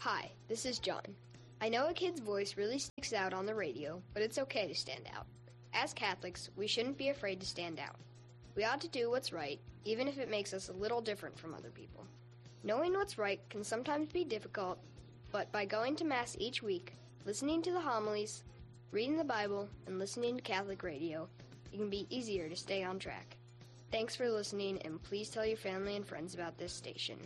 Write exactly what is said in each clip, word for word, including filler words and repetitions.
Hi, this is John. I know a kid's voice really sticks out on the radio, but it's okay to stand out. As Catholics, we shouldn't be afraid to stand out. We ought to do what's right, even if it makes us a little different from other people. Knowing what's right can sometimes be difficult, but by going to Mass each week, listening to the homilies, reading the Bible, and listening to Catholic radio, it can be easier to stay on track. Thanks for listening, and please tell your family and friends about this station.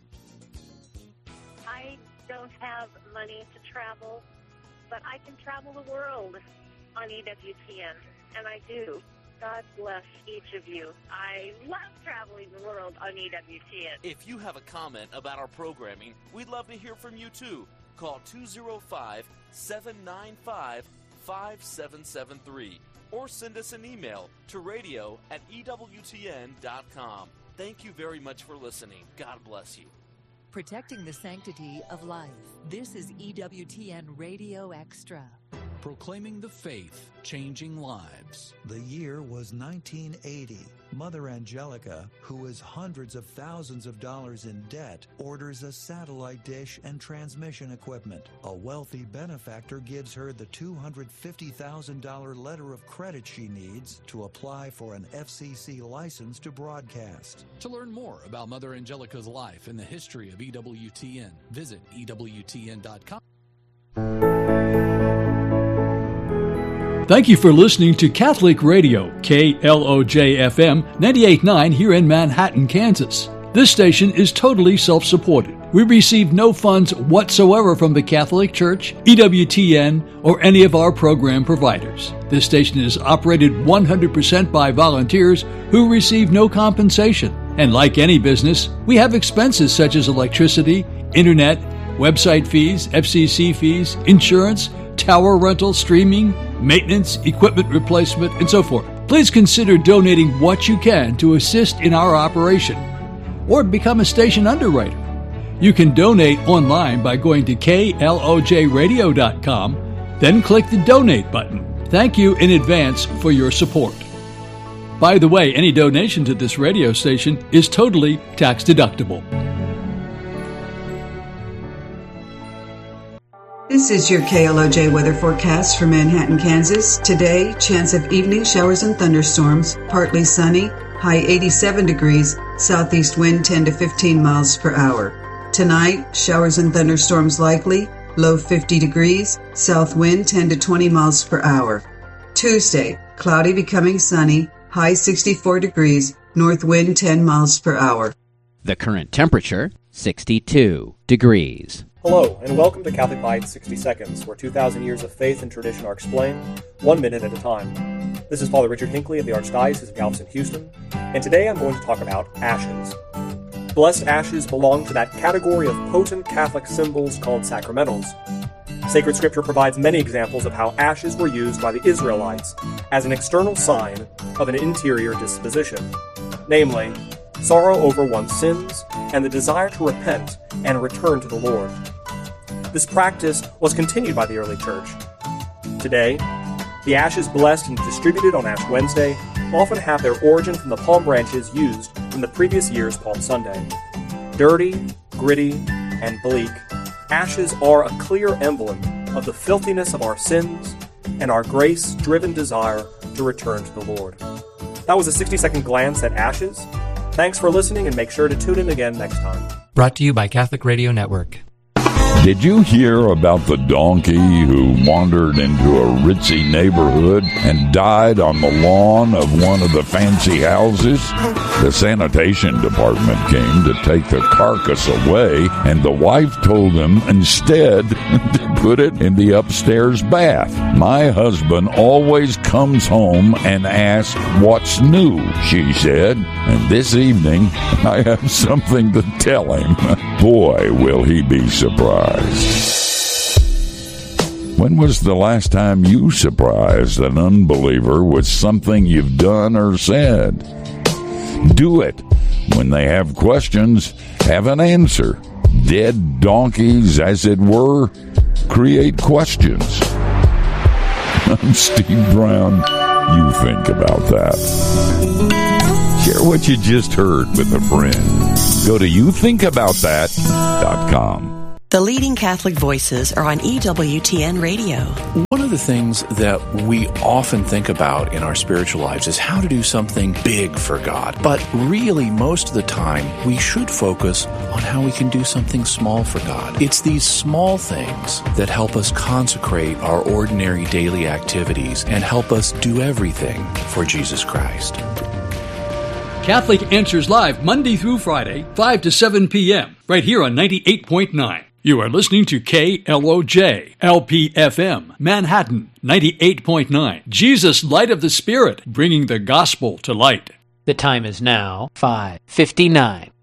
I don't have money to travel, but I can travel the world on E W T N, and I do. God bless each of you. I love traveling the world on E W T N. If you have a comment about our programming, we'd love to hear from you too. Call two oh five, seven nine five, five seven seven three or send us an email to radio at E W T N dot com. Thank you very much for listening. God bless you. Protecting the sanctity of life. This is E W T N Radio Extra. Proclaiming the faith, changing lives. The year was nineteen eighty. Mother Angelica, who is hundreds of thousands of dollars in debt, orders a satellite dish and transmission equipment. A wealthy benefactor gives her the two hundred fifty thousand dollars letter of credit she needs to apply for an F C C license to broadcast. To learn more about Mother Angelica's life and the history of E W T N, visit E W T N dot com. Thank you for listening to Catholic Radio, K L O J F M ninety-eight point nine here in Manhattan, Kansas. This station is totally self-supported. We receive no funds whatsoever from the Catholic Church, E W T N, or any of our program providers. This station is operated one hundred percent by volunteers who receive no compensation. And like any business, we have expenses such as electricity, internet, website fees, F C C fees, insurance, tower rental, streaming, maintenance, equipment replacement, and so forth. Please consider donating what you can to assist in our operation or become a station underwriter. You can donate online by going to K L O J radio dot com, then click the donate button. Thank you in advance for your support. By the way, any donation to this radio station is totally tax deductible. This is your K L O J weather forecast for Manhattan, Kansas. Today, chance of evening showers and thunderstorms, partly sunny, high eighty-seven degrees, southeast wind ten to fifteen miles per hour. Tonight, showers and thunderstorms likely, low fifty degrees, south wind ten to twenty miles per hour. Tuesday, cloudy becoming sunny, high sixty-four degrees, north wind ten miles per hour. The current temperature, sixty-two degrees. Hello, and welcome to Catholic Bites sixty seconds, where two thousand years of faith and tradition are explained, one minute at a time. This is Father Richard Hinckley of the Archdiocese of Galveston, Houston, and today I'm going to talk about ashes. Blessed ashes belong to that category of potent Catholic symbols called sacramentals. Sacred Scripture provides many examples of how ashes were used by the Israelites as an external sign of an interior disposition, namely, sorrow over one's sins, and the desire to repent and return to the Lord. This practice was continued by the early Church. Today, the ashes blessed and distributed on Ash Wednesday often have their origin from the palm branches used in the previous year's Palm Sunday. Dirty, gritty, and bleak, ashes are a clear emblem of the filthiness of our sins and our grace-driven desire to return to the Lord. That was a sixty-second glance at ashes. Thanks for listening, and make sure to tune in again next time. Brought to you by Catholic Radio Network. Did you hear about the donkey who wandered into a ritzy neighborhood and died on the lawn of one of the fancy houses? The sanitation department came to take the carcass away, and the wife told him instead to put it in the upstairs bath. My husband always comes home and asks what's new, she said, and this evening I have something to tell him. Boy, will he be surprised. When was the last time you surprised an unbeliever with something you've done or said? Do it. When they have questions, have an answer. Dead donkeys, as it were, create questions. I'm Steve Brown. You think about that. Share what you just heard with a friend. Go to you think about that dot com. The leading Catholic voices are on E W T N Radio. One of the things that we often think about in our spiritual lives is how to do something big for God. But really, most of the time, we should focus on how we can do something small for God. It's these small things that help us consecrate our ordinary daily activities and help us do everything for Jesus Christ. Catholic Answers Live, Monday through Friday, five to seven p.m., right here on ninety-eight point nine. You are listening to K L O J, L P F M, Manhattan, ninety-eight point nine. Jesus, Light of the Spirit, bringing the gospel to light. The time is now five fifty-nine.